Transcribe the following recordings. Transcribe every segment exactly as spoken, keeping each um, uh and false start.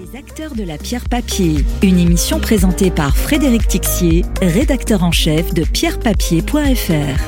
Les acteurs de la pierre papier, une émission présentée par Frédéric Tixier, rédacteur en chef de pierre papier point f r.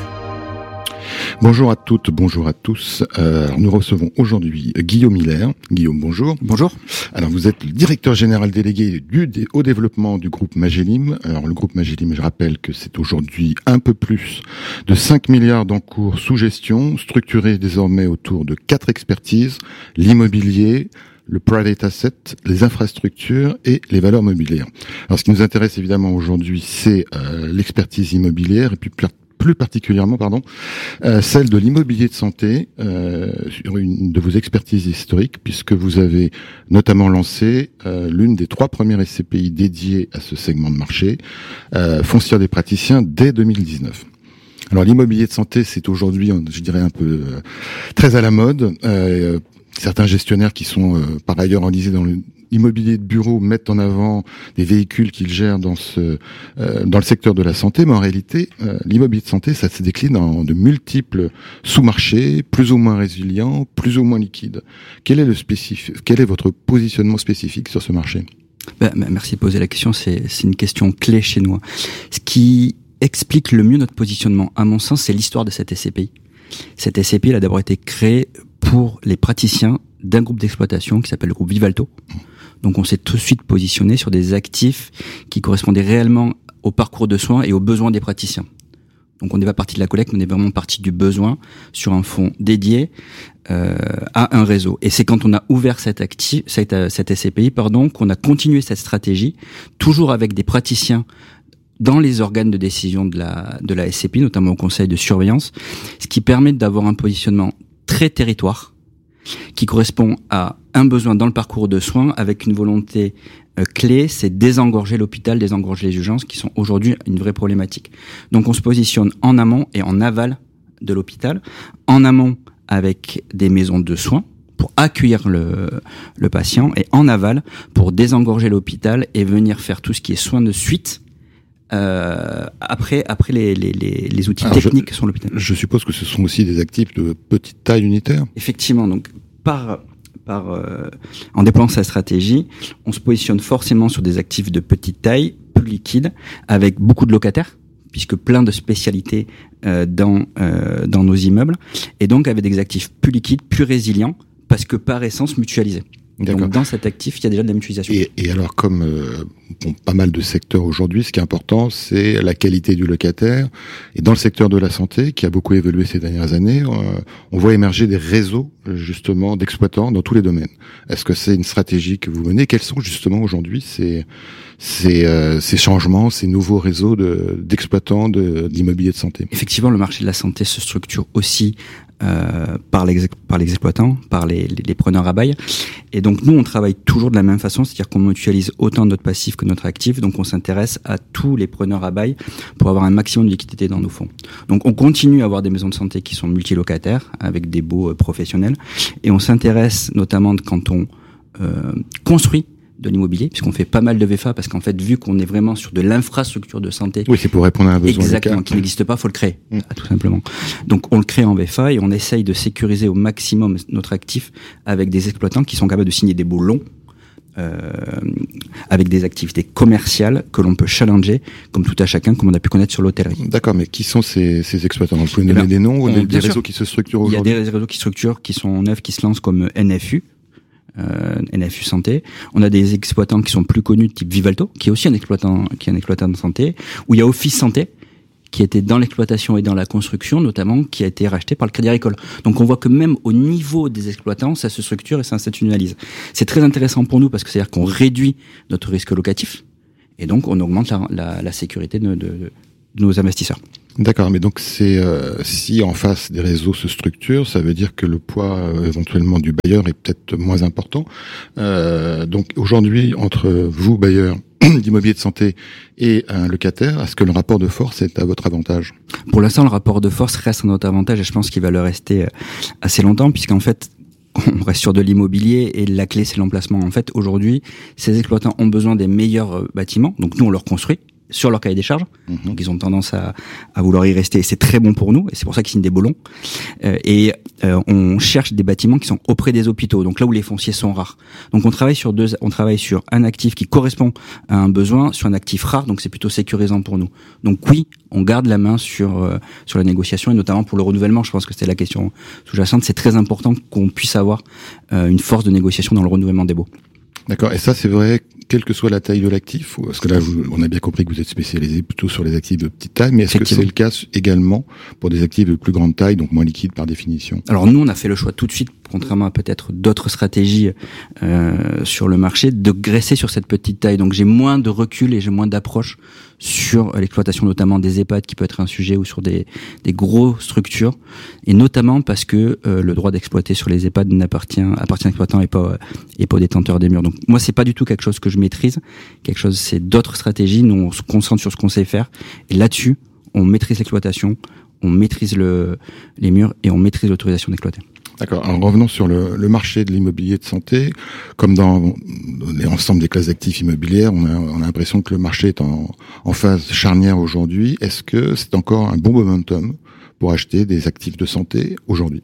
Bonjour à toutes, bonjour à tous. Euh, nous recevons aujourd'hui Guillaume Hilaire. Guillaume, bonjour. Bonjour. Alors, vous êtes le directeur général délégué du, au développement du groupe Magellim. Alors, le groupe Magellim, je rappelle que c'est aujourd'hui un peu plus de cinq milliards d'encours sous gestion, structurés désormais autour de quatre expertises, l'immobilier, le private asset, les infrastructures et les valeurs mobilières. Alors, ce qui nous intéresse évidemment aujourd'hui, c'est euh, l'expertise immobilière et puis plus plus particulièrement, pardon, euh, celle de l'immobilier de santé, euh, sur une de vos expertises historiques, puisque vous avez notamment lancé euh, l'une des trois premières S C P I dédiées à ce segment de marché, euh, foncière des praticiens, dès deux mille dix-neuf. Alors l'immobilier de santé, c'est aujourd'hui, je dirais, un peu euh, très à la mode. Euh, certains gestionnaires qui sont euh, par ailleurs enlisés dans le immobilier de bureau mettent en avant des véhicules qu'ils gèrent dans ce euh, dans le secteur de la santé, mais en réalité, euh, l'immobilier de santé, ça se décline en de multiples sous-marchés, plus ou moins résilients, plus ou moins liquides. Quel est le spécifique, quel est votre positionnement spécifique sur ce marché ? Ben, merci de poser la question, c'est, c'est une question clé chez nous. Ce qui explique le mieux notre positionnement, à mon sens, c'est l'histoire de cette S C P I. Cette S C P I elle a d'abord été créée pour les praticiens d'un groupe d'exploitation qui s'appelle le groupe Vivalto. Donc on s'est tout de suite positionné sur des actifs qui correspondaient réellement au parcours de soins et aux besoins des praticiens. Donc on n'est pas parti de la collecte, mais on est vraiment parti du besoin sur un fonds dédié euh, à un réseau. Et c'est quand on a ouvert cette, actif, cette, cette S C P I pardon, qu'on a continué cette stratégie, toujours avec des praticiens dans les organes de décision de la, de la S C P I, notamment au conseil de surveillance, ce qui permet d'avoir un positionnement très territoire, qui correspond à un besoin dans le parcours de soins avec une volonté euh, clé, c'est désengorger l'hôpital, désengorger les urgences qui sont aujourd'hui une vraie problématique. Donc on se positionne en amont et en aval de l'hôpital, en amont avec des maisons de soins pour accueillir le, le patient et en aval pour désengorger l'hôpital et venir faire tout ce qui est soins de suite Euh, après, après les, les, les, les outils Alors techniques je, sur l'hôpital. Je suppose que ce sont aussi des actifs de petite taille unitaire. Effectivement, donc par, par euh, en déployant sa stratégie, on se positionne forcément sur des actifs de petite taille, plus liquides, avec beaucoup de locataires, puisque plein de spécialités euh, dans euh, dans nos immeubles, et donc avec des actifs plus liquides, plus résilients, parce que par essence mutualisés. D'accord. Donc dans cet actif, il y a déjà de la mutualisation. Et, et alors, comme euh, bon, pas mal de secteurs aujourd'hui, ce qui est important, c'est la qualité du locataire. Et dans le secteur de la santé, qui a beaucoup évolué ces dernières années, euh, on voit émerger des réseaux justement d'exploitants dans tous les domaines. Est-ce que c'est une stratégie que vous menez ? Quels sont justement aujourd'hui ces ces, euh, ces changements, ces nouveaux réseaux de, d'exploitants de, d'immobilier de santé ? Effectivement, le marché de la santé se structure aussi Euh, par, les, par les exploitants, par les, les, les preneurs à bail. Et donc nous, on travaille toujours de la même façon, c'est-à-dire qu'on mutualise autant notre passif que notre actif. Donc on s'intéresse à tous les preneurs à bail pour avoir un maximum de liquidité dans nos fonds. Donc on continue à avoir des maisons de santé qui sont multilocataires, avec des baux euh, professionnels. Et on s'intéresse notamment quand on euh, construit de l'immobilier, puisqu'on fait pas mal de V F A, parce qu'en fait, vu qu'on est vraiment sur de l'infrastructure de santé... Oui, c'est pour répondre à un besoin exactement, local. qui n'existe pas, faut le créer, mmh. tout simplement. Donc, on le crée en V F A et on essaye de sécuriser au maximum notre actif avec des exploitants qui sont capables de signer des baux longs, euh, avec des activités commerciales que l'on peut challenger, comme tout à chacun, comme on a pu connaître sur l'hôtellerie. D'accord, mais qui sont ces, ces exploitants ? Vous pouvez nommer des noms ou des, des réseaux qui se structurent aujourd'hui ? Il y a des réseaux qui se structurent, qui sont neufs, qui se lancent comme N F U, Euh, N F U Santé. On a des exploitants qui sont plus connus, type Vivalto, qui est aussi un exploitant, qui est un exploitant de santé, où il y a Office Santé, qui était dans l'exploitation et dans la construction, notamment, qui a été racheté par le Crédit Agricole. Donc on voit que même au niveau des exploitants, ça se structure et ça s'institutionnalise. C'est très intéressant pour nous parce que c'est-à-dire qu'on réduit notre risque locatif et donc on augmente la, la, la sécurité de, de, de nos investisseurs. D'accord, mais donc c'est euh, si en face des réseaux se structurent, ça veut dire que le poids euh, éventuellement du bailleur est peut-être moins important. Euh, donc aujourd'hui, entre vous, bailleur d'immobilier de santé, et un locataire, est-ce que le rapport de force est à votre avantage ? Pour l'instant, le rapport de force reste à notre avantage et je pense qu'il va le rester assez longtemps, puisqu'en fait, on reste sur de l'immobilier et la clé, c'est l'emplacement. En fait, aujourd'hui, ces exploitants ont besoin des meilleurs bâtiments, donc nous, on leur construit. sur leur cahier des charges. Mmh. Donc ils ont tendance à, à vouloir y rester. Et c'est très bon pour nous, et c'est pour ça qu'ils signent des beaux longs. Euh, et euh, on cherche des bâtiments qui sont auprès des hôpitaux, donc là où les fonciers sont rares. Donc on travaille sur deux, on travaille sur un actif qui correspond à un besoin, sur un actif rare, donc c'est plutôt sécurisant pour nous. Donc oui, on garde la main sur euh, sur la négociation, et notamment pour le renouvellement. Je pense que c'était la question sous-jacente. C'est très important qu'on puisse avoir euh, une force de négociation dans le renouvellement des baux. D'accord. Et ça, c'est vrai, quelle que soit la taille de l'actif, parce que là, vous, on a bien compris que vous êtes spécialisé plutôt sur les actifs de petite taille, mais est-ce que c'est le cas également pour des actifs de plus grande taille, donc moins liquides par définition? Alors nous, on a fait le choix tout de suite, contrairement à peut-être d'autres stratégies euh, sur le marché, de graisser sur cette petite taille. Donc j'ai moins de recul et j'ai moins d'approche sur l'exploitation notamment des EHPAD, qui peut être un sujet, ou sur des, des grosses structures, et notamment parce que euh, le droit d'exploiter sur les EHPAD n'appartient appartient à l'exploitant et pas et pas aux détenteurs des murs. Donc moi, c'est pas du tout quelque chose que je maîtrise. Quelque chose, c'est d'autres stratégies. Nous, on se concentre sur ce qu'on sait faire, et là-dessus, on maîtrise l'exploitation, on maîtrise le les murs, et on maîtrise l'autorisation d'exploiter. D'accord. Alors revenons sur le, le marché de l'immobilier de santé. Comme dans l'ensemble des classes d'actifs immobilières, on a, on a l'impression que le marché est en, en phase charnière aujourd'hui. Est-ce que c'est encore un bon momentum pour acheter des actifs de santé aujourd'hui?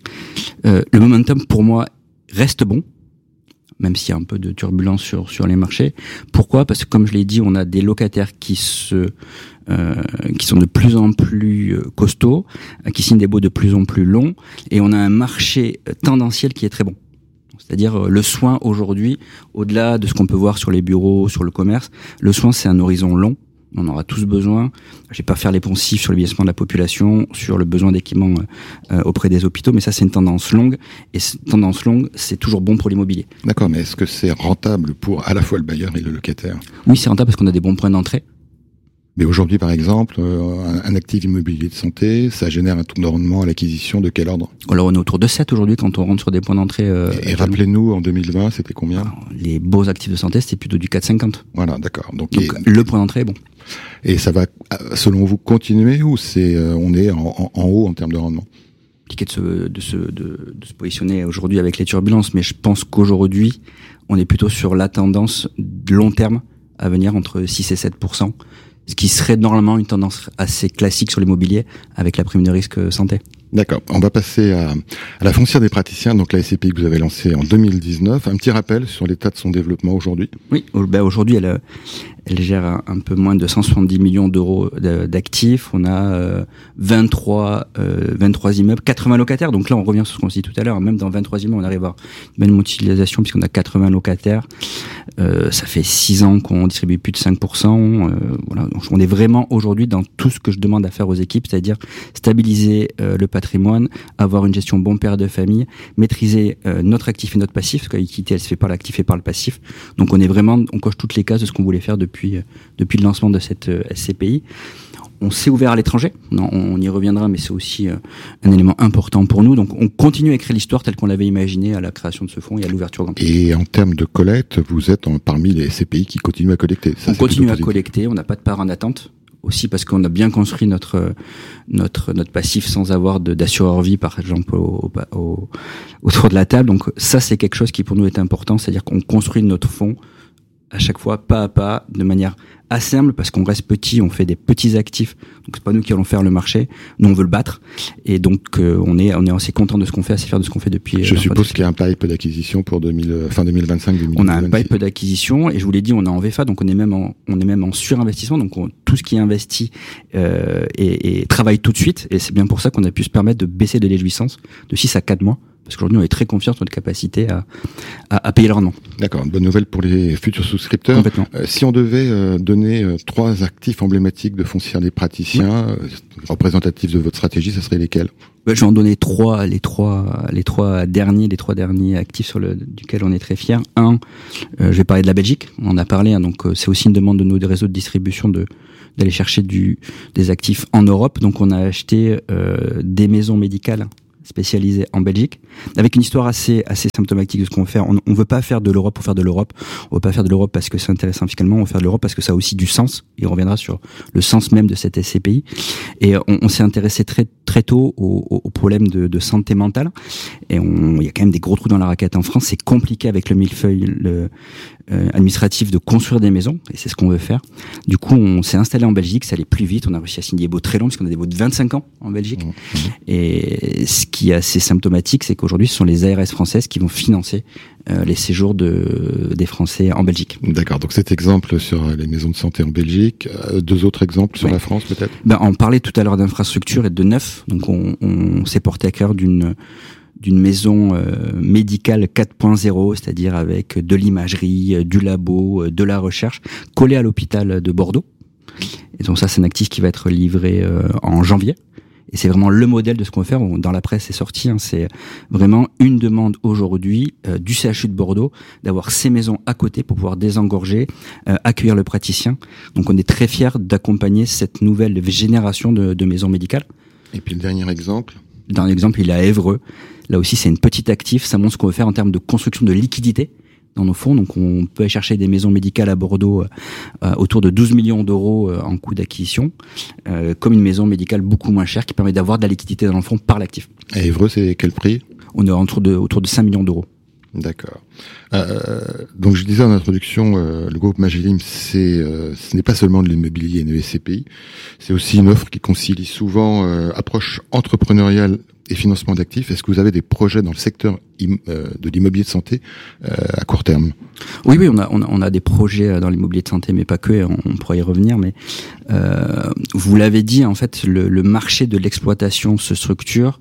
euh, Le momentum, pour moi, reste bon, même s'il y a un peu de turbulence sur sur les marchés. Pourquoi? Parce que, comme je l'ai dit, on a des locataires qui se euh, qui sont de plus en plus costauds, qui signent des baux de plus en plus longs, et on a un marché tendanciel qui est très bon. C'est-à-dire le soin aujourd'hui, au-delà de ce qu'on peut voir sur les bureaux, sur le commerce, le soin, c'est un horizon long. On aura tous besoin. Je vais pas faire les poncifs sur le vieillissement de la population, sur le besoin d'équipements euh, auprès des hôpitaux, mais ça, c'est une tendance longue. Et cette tendance longue, c'est toujours bon pour l'immobilier. D'accord, mais est-ce que c'est rentable pour à la fois le bailleur et le locataire? Oui, c'est rentable parce qu'on a des bons points d'entrée. Mais aujourd'hui, par exemple, euh, un actif immobilier de santé, ça génère un taux de rendement à l'acquisition de quel ordre? Alors, on est autour de sept aujourd'hui quand on rentre sur des points d'entrée. Euh, et et rappelez-nous, en deux mille vingt, c'était combien? Alors, les beaux actifs de santé, c'était plutôt du quatre virgule cinquante. Voilà, d'accord. Donc, Donc et, le point d'entrée est bon. Et ça va, selon vous, continuer, ou c'est, euh, on est en, en, en haut en termes de rendement? Compliqué de se, de se, de, de se positionner aujourd'hui avec les turbulences, mais je pense qu'aujourd'hui, on est plutôt sur la tendance de long terme à venir entre six et sept pour cent. Ce qui serait normalement une tendance assez classique sur l'immobilier avec la prime de risque santé. D'accord. On va passer à, à la foncière des praticiens, donc la S C P I que vous avez lancée en deux mille dix-neuf. Un petit rappel sur l'état de son développement aujourd'hui. Oui, ben aujourd'hui, elle, elle gère un, un peu moins de cent soixante-dix millions d'euros d'actifs. On a euh, vingt-trois, euh, vingt-trois immeubles, quatre-vingts locataires. Donc là, on revient sur ce qu'on s'est dit tout à l'heure. Même dans vingt-trois immeubles, on arrive à une belle monétisation puisqu'on a quatre-vingts locataires. Euh, ça fait six ans qu'on distribue plus de cinq pour cent. Euh, voilà. Donc, on est vraiment aujourd'hui dans tout ce que je demande à faire aux équipes, c'est-à-dire stabiliser euh, le patrimoine, avoir une gestion bon père de famille, maîtriser euh, notre actif et notre passif, parce que l'équité, elle se fait par l'actif et par le passif. Donc on est vraiment, on coche toutes les cases de ce qu'on voulait faire depuis euh, depuis le lancement de cette euh, S C P I. On s'est ouvert à l'étranger, non, on y reviendra, mais c'est aussi euh, un élément important pour nous. Donc on continue à écrire l'histoire telle qu'on l'avait imaginée à la création de ce fonds et à l'ouverture grand public. Et en termes de collecte, vous êtes en, parmi les S C P I qui continuent à collecter. Ça, on continue à collecter, on n'a pas de part en attente. Aussi parce qu'on a bien construit notre notre notre passif sans avoir de, d'assureur vie par exemple au, au, au, autour de la table. Donc ça c'est quelque chose qui pour nous est important, c'est-à-dire qu'on construit notre fonds à chaque fois pas à pas de manière assez humble parce qu'on reste petit, on fait des petits actifs. Donc c'est pas nous qui allons faire le marché, nous on veut le battre et donc euh, on est on est assez content de ce qu'on fait, assez fier de ce qu'on fait depuis. Je suppose qu'il y a un pipe d'acquisition pour deux mille, fin deux mille vingt-cinq deux mille vingt-six. On a un pipe d'acquisition et je vous l'ai dit, on est en V F A, donc on est même en on est même en surinvestissement, donc on, tout ce qui est investi euh, et, et travaille tout de suite et c'est bien pour ça qu'on a pu se permettre de baisser de les jouissances de six à quatre mois. Parce qu'aujourd'hui, on est très confiant sur notre capacité à, à, à payer le rendement. D'accord, une bonne nouvelle pour les futurs souscripteurs. Complètement. Euh, si on devait euh, donner euh, trois actifs emblématiques de foncière des praticiens, oui. euh, représentatifs de votre stratégie, ça serait lesquels? Ben, je vais en donner trois, les trois, les trois derniers, les trois derniers actifs sur le duquel on est très fiers. Un, euh, je vais parler de la Belgique. On en a parlé, hein, donc euh, c'est aussi une demande de nos réseaux de distribution de d'aller chercher du des actifs en Europe. Donc on a acheté euh, des maisons médicales spécialisé en Belgique, avec une histoire assez assez symptomatique de ce qu'on veut faire. On ne veut pas faire de l'Europe pour faire de l'Europe. On veut pas faire de l'Europe parce que c'est intéressant fiscalement. On veut faire de l'Europe parce que ça a aussi du sens. Et on reviendra sur le sens même de cette S C P I. Et on, on s'est intéressé très très tôt aux au, au problèmes de, de santé mentale. Et on, il y a quand même des gros trous dans la raquette en France. C'est compliqué avec le millefeuille le, euh, administratif de construire des maisons. Et c'est ce qu'on veut faire. Du coup, on s'est installé en Belgique. Ça allait plus vite. On a réussi à signer des baux très longs parce qu'on a des baux de vingt-cinq ans en Belgique. Mmh. Et ce qui est assez symptomatique, c'est qu'aujourd'hui, ce sont les A R S françaises qui vont financer euh, les séjours de, des Français en Belgique. D'accord, donc cet exemple sur les maisons de santé en Belgique, euh, deux autres exemples sur oui. la France peut-être. Ben, on parlait tout à l'heure d'infrastructure et de neuf, donc on, on s'est porté à cœur d'une d'une maison euh, médicale quatre point zéro, c'est-à-dire avec de l'imagerie, du labo, de la recherche, collée à l'hôpital de Bordeaux. Et donc ça, c'est un actif qui va être livré euh, en janvier. Et c'est vraiment le modèle de ce qu'on veut faire. Dans la presse, c'est sorti. Hein, c'est vraiment une demande aujourd'hui euh, du C H U de Bordeaux d'avoir ces maisons à côté pour pouvoir désengorger, euh, accueillir le praticien. Donc, on est très fiers d'accompagner cette nouvelle génération de, de maisons médicales. Et puis le dernier exemple. Le dernier exemple, il est à Évreux. Là aussi, c'est une petite actif. Ça montre ce qu'on veut faire en termes de construction de liquidité dans nos fonds. Donc, on peut aller chercher des maisons médicales à Bordeaux euh, autour de douze millions d'euros euh, en coût d'acquisition, euh, comme une maison médicale beaucoup moins chère qui permet d'avoir de la liquidité dans le fonds par l'actif. Et Évreux, c'est quel prix ? On est autour de, autour de cinq millions d'euros. D'accord. Euh, donc je disais en introduction, euh, le groupe Magelim, c'est, euh, ce n'est pas seulement de l'immobilier et une S C P I, c'est aussi une offre qui concilie souvent euh, approche entrepreneuriale et financement d'actifs. Est-ce que vous avez des projets dans le secteur im, euh, de l'immobilier de santé euh, à court terme ? Oui, oui, on a, on a, on a des projets dans l'immobilier de santé, mais pas que. On, on pourra y revenir. Mais euh, vous l'avez dit, en fait, le, le marché de l'exploitation se structure.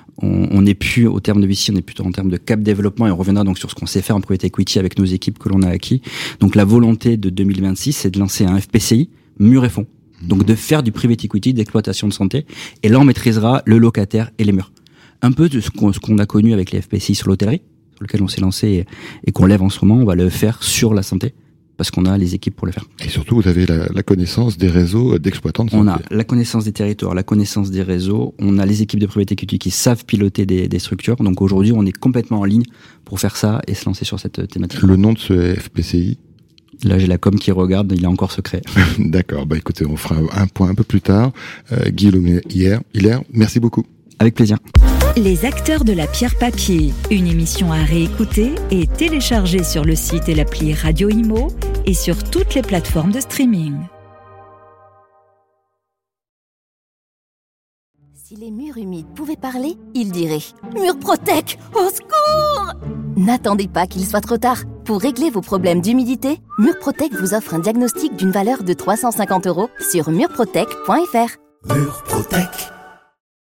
On n'est plus au terme de V C, on est plutôt en termes de cap développement et on reviendra donc sur ce qu'on sait faire en private equity avec nos équipes que l'on a acquis. Donc la volonté de deux mille vingt-six, c'est de lancer un F P C I mur et fond. Donc de faire du private equity, d'exploitation de santé. Et là, on maîtrisera le locataire et les murs. Un peu de ce qu'on, ce qu'on a connu avec les F P C I sur l'hôtellerie, sur lequel on s'est lancé et, et qu'on lève en ce moment, on va le faire sur la santé. Parce qu'on a les équipes pour le faire. Et surtout, vous avez la, la connaissance des réseaux d'exploitants de santé. On a la connaissance des territoires, la connaissance des réseaux. On a les équipes de private equity qui savent piloter des, des structures. Donc aujourd'hui, on est complètement en ligne pour faire ça et se lancer sur cette thématique. Le nom de ce F P C I ? Là, j'ai la com qui regarde, il est encore secret. D'accord. Bah écoutez, on fera un point un peu plus tard. Euh, Guillaume Hilaire, merci beaucoup. Avec plaisir. Les acteurs de la pierre papier, une émission à réécouter et télécharger sur le site et l'appli Radio Imo et sur toutes les plateformes de streaming. Si les murs humides pouvaient parler, ils diraient « Murprotec, au secours !» N'attendez pas qu'il soit trop tard. Pour régler vos problèmes d'humidité, Murprotec vous offre un diagnostic d'une valeur de trois cent cinquante euros sur murprotec point f r. Murprotec.